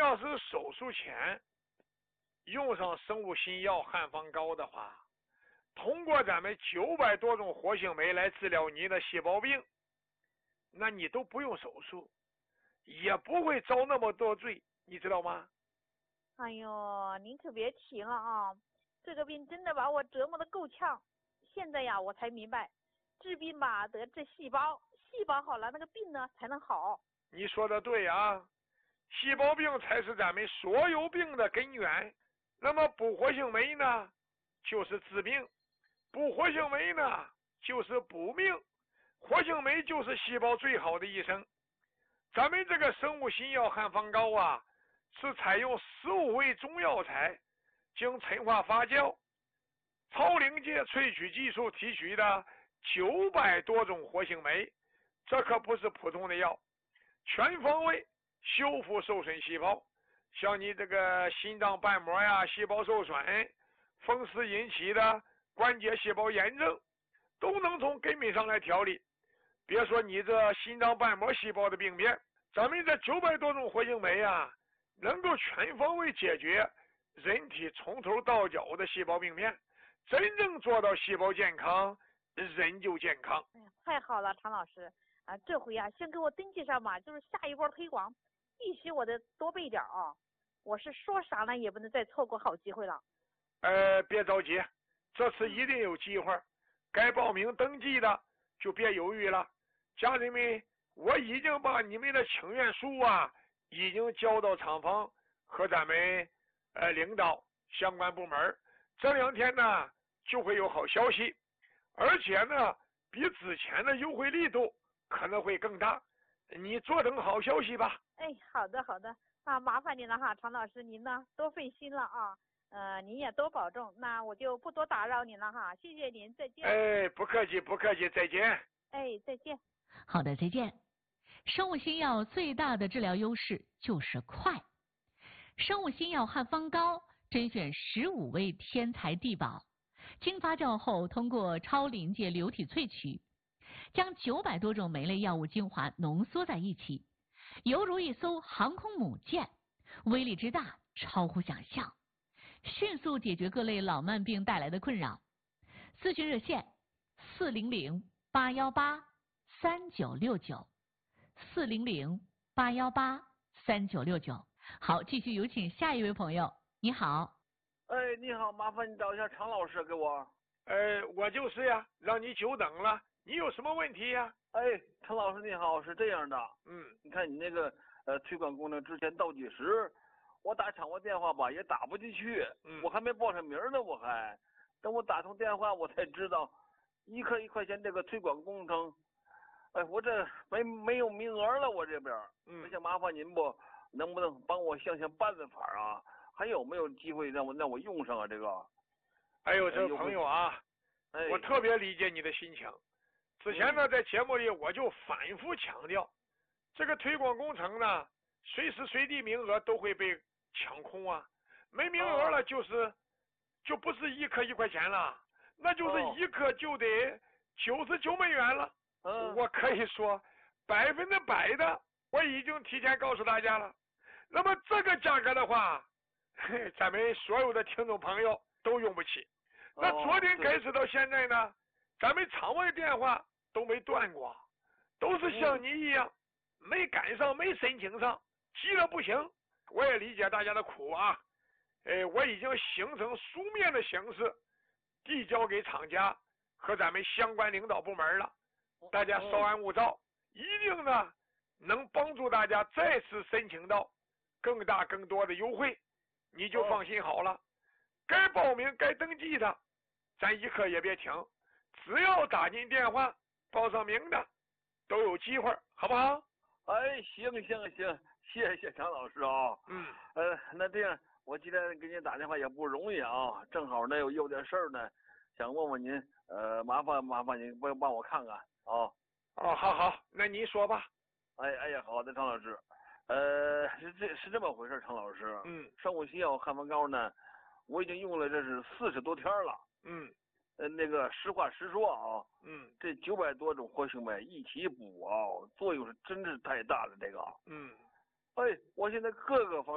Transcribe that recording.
要是手术前用上生物新药汉方膏的话，通过咱们900多种活性酶来治疗你的细胞病，那你都不用手术，也不会遭那么多罪，你知道吗？ 哎呦，您可别提了啊，这个病真的把我折磨得够呛。现在呀，我才明白，治病吧得治细胞，细胞好了，那个病呢才能好。 你说的对啊，细胞病才是咱们所有病的根源。那么补活性酶呢，就是治病；补活性酶呢，就是补命。活性酶就是细胞最好的医生。咱们这个生物新药汉方膏啊，是采用15味中药材经陈化发酵、超临界萃取技术提取的900多种活性酶，这可不是普通的药，全方位修复受损细胞。像你这个心脏瓣膜呀、细胞受损、风湿引起的关节细胞炎症，都能从根本上来调理。别说你这心脏瓣膜细胞的病变，咱们这900多种活性酶啊，能够全方位解决人体从头到脚的细胞病变，真正做到细胞健康，人就健康。 哎呀，太好了，常老师啊，这回啊，先给我登记上吧，就是下一波推广，必须我得多备点啊。我是说啥呢，也不能再错过好机会了。 别着急，这次一定有机会。该报名登记的就别犹豫了。家人们，我已经把你们的请愿书啊，已经交到厂方和咱们领导相关部门。这2天呢，就会有好消息，而且呢，比之前的优惠力度可能会更大。你坐等好消息吧。 哎，好的好的啊，麻烦您了哈，常老师，您呢多费心了啊，您也多保重，那我就不多打扰您了哈，谢谢您，再见。 哎，不客气不客气，再见。 哎，再见。 好的，再见。生物新药最大的治疗优势就是快。生物新药汉方膏甄选15味天材地宝，经发酵后通过超临界流体萃取，将900多种酶类药物精华浓缩在一起，犹如一艘航空母舰，威力之大超乎想象，迅速解决各类老慢病带来的困扰。咨询热线400-818-3969，400-818-3969。好，继续有请下一位朋友。你好。 哎，你好，麻烦你找一下常老师给我。 我就是呀，让你久等了。你有什么问题呀？ 哎，常老师你好，是这样的，你看你那个推广功能之前倒计时，我打厂务电话吧也打不进去，我还没报上名呢，我还等我打通电话我才知道，1克1块钱这个推广工程，哎，我这没有名额了，我这边，我想麻烦您不能不能帮我想想办法啊？还有没有机会让我用上啊？这个， 哎呦，这位朋友啊，我特别理解你的心情。之前呢，在节目里我就反复强调，这个推广工程呢，随时随地名额都会被抢空啊，没名额了就不是1克1块钱了，那就是1克就得99美元了。我可以说100%的，我已经提前告诉大家了。那么这个价格的话，咱们所有的听众朋友都用不起。那昨天开始到现在呢，咱们场外电话都没断过，都是像你一样没赶上，没申请上，急了不行。我也理解大家的苦啊，我已经形成书面的形式递交给厂家和咱们相关领导部门了，大家稍安勿躁，一定呢能帮助大家再次申请到更大更多的优惠，你就放心好了。该报名该登记的，咱1刻也别停，只要打进电话报上名的都有机会，好不好？ 哎，行，谢谢常老师啊。那这样我今天给您打电话也不容易啊，正好呢有点事儿呢，想问问您，麻烦您帮我看看啊。 好，那您说吧。 哎呀，好的，常老师。是这么回事，常老师。生物新药汉方膏呢，我已经用了这是40多天了。那个实话实说啊，这900多种活性酶一起补啊，作用是真是太大了。这个，哎，我现在各个方